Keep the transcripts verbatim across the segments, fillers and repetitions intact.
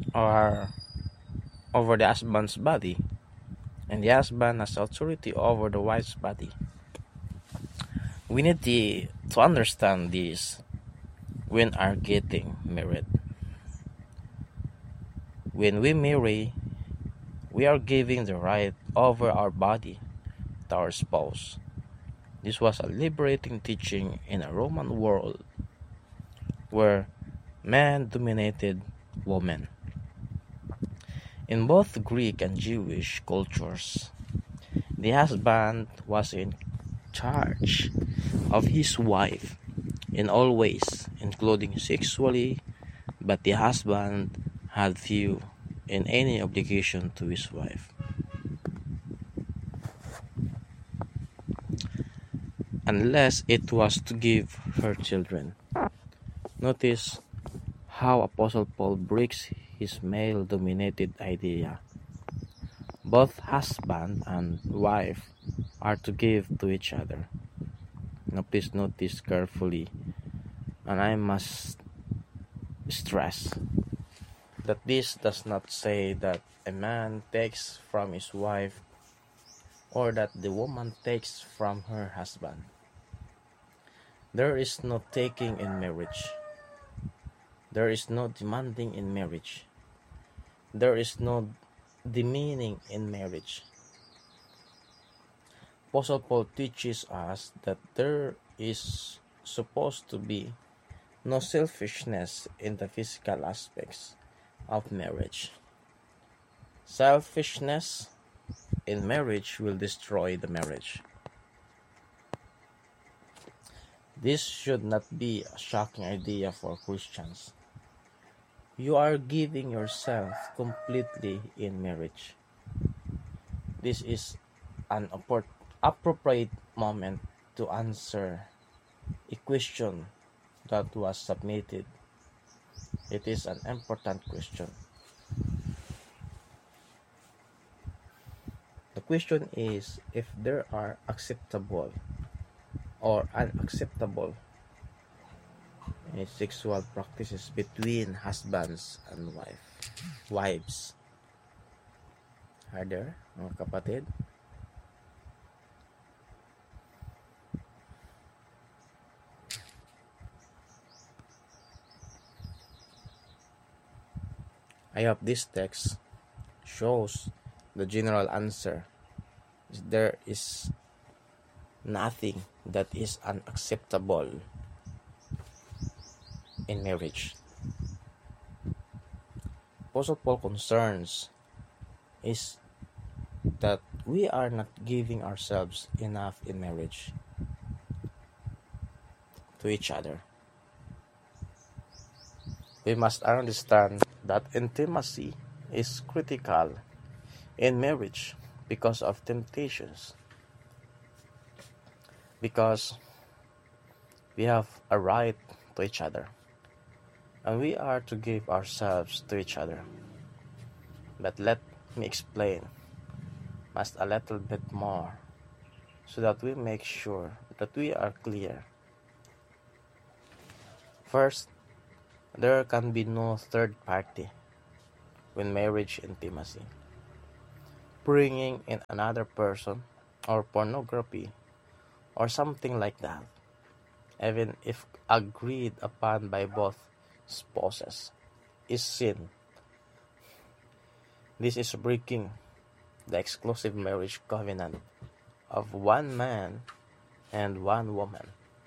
are over the husband's body, and the husband has authority over the wife's body. We need the, to understand this when are getting married. When we marry, we are giving the right over our body to our spouse. This was a liberating teaching in a Roman world where man dominated woman. In both Greek and Jewish cultures, the husband was in charge of his wife in all ways, including sexually, but the husband had few in any obligation to his wife, unless it was to give her children. Notice how Apostle Paul breaks his male-dominated idea. Both husband and wife are to give to each other. Now please note this carefully, and I must stress that this does not say that a man takes from his wife or that the woman takes from her husband. There is no taking in marriage. There is no demanding in marriage. There is no demeaning in marriage. Apostle Paul teaches us that there is supposed to be no selfishness in the physical aspects of marriage. Selfishness in marriage will destroy the marriage. This should not be a shocking idea for Christians. You are giving yourself completely in marriage. This is an appropriate moment to answer a question that was submitted. It is an important question. The question is if there are acceptable or unacceptable uh, sexual practices between husbands and wife, wives. Are there, mga kapatid? I hope this text shows the general answer. There is nothing that is unacceptable in marriage. Apostle Paul concerns is that we are not giving ourselves enough in marriage to each other. We must understand that intimacy is critical in marriage because of temptations. Because we have a right to each other. And we are to give ourselves to each other. But let me explain just a little bit more so that we make sure that we are clear. First, there can be no third party when marriage intimacy. Bringing in another person or pornography or something like that, even if agreed upon by both spouses, is sin. This is breaking the exclusive marriage covenant of one man and one woman.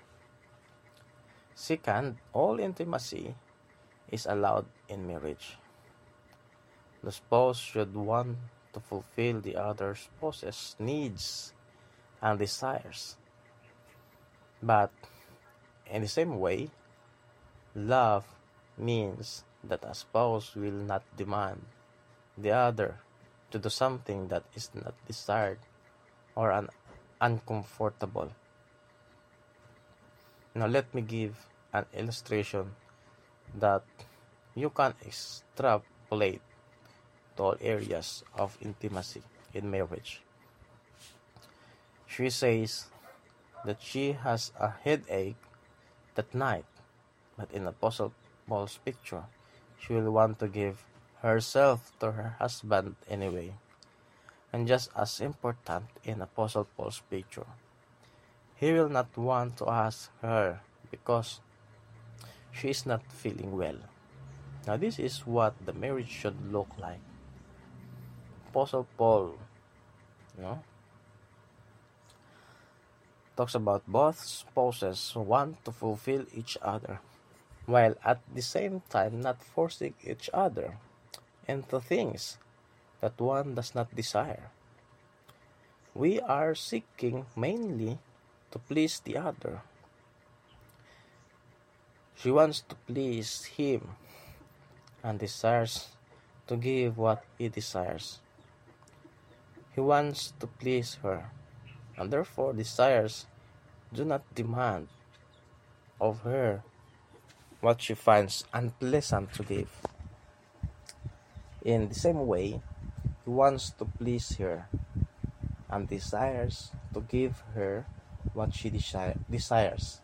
Second, all intimacy is allowed in marriage. The spouse should want to fulfill the other spouse's needs and desires. But in the same way, love means that a spouse will not demand the other to do something that is not desired or un- uncomfortable. Now let me give an illustration that you can extrapolate to all areas of intimacy in marriage. She says that she has a headache that night, but in Apostle Paul's picture, she will want to give herself to her husband anyway. And just as important in Apostle Paul's picture, he will not want to ask her because she is not feeling well. Now this is what the marriage should look like. Apostle Paul, you know, talks about both spouses want to fulfill each other, while at the same time not forcing each other into things that one does not desire. We are seeking mainly to please the other. She wants to please him and desires to give what he desires. He wants to please her, and therefore desires do not demand of her what she finds unpleasant to give. In the same way, he wants to please her and desires to give her what she desi- desires.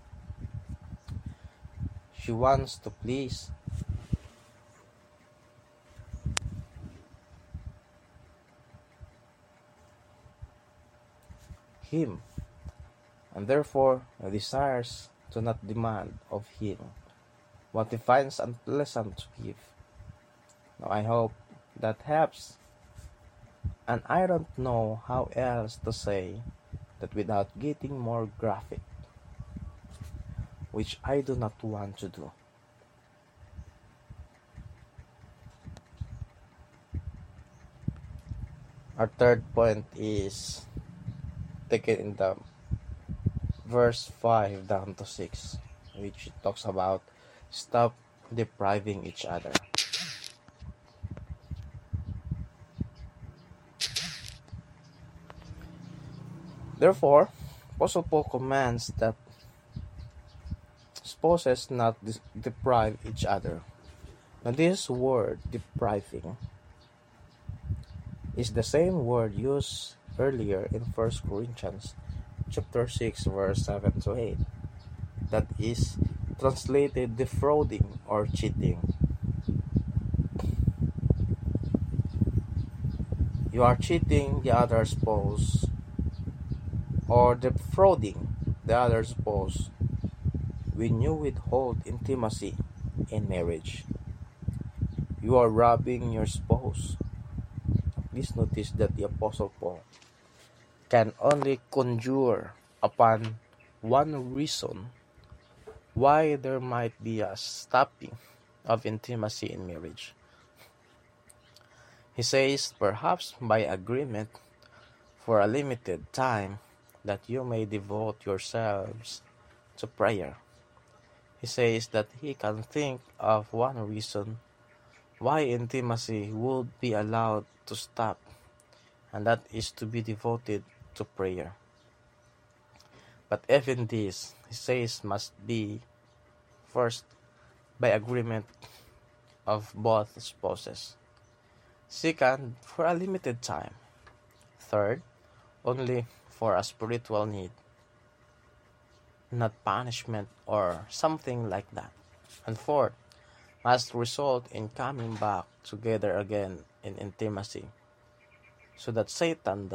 She wants to please him, and therefore desires to not demand of him what he finds unpleasant to give. Now I hope that helps, and I don't know how else to say that without getting more graphic, which I do not want to do. Our third point is taken in the verse five down to six, which talks about stop depriving each other. Therefore, Apostle Paul commands that spouses not deprive each other. Now this word depriving is the same word used earlier in First Corinthians chapter six verse seven to eight, that is translated defrauding or cheating. You are cheating the other spouse or defrauding the other spouse when you withhold intimacy in marriage. You are robbing your spouse. Please notice that the Apostle Paul can only conjure upon one reason why there might be a stopping of intimacy in marriage. He says, perhaps by agreement for a limited time, that you may devote yourselves to prayer. He says that he can think of one reason why intimacy would be allowed to stop, and that is to be devoted to prayer. But even this, he says, must be first by agreement of both spouses. Second, for a limited time. Third, only for a spiritual need, not punishment or something like that. And fourth, must result in coming back together again in intimacy, so that Satan